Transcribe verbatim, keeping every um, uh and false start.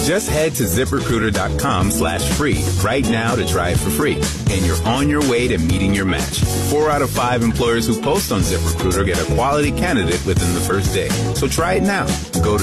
Just head to ZipRecruiter.com slash free right now to try it for free. And you're on your way to meeting your match. Four out of five employers who post on ZipRecruiter get a quality candidate within the first day. So try it now. Go to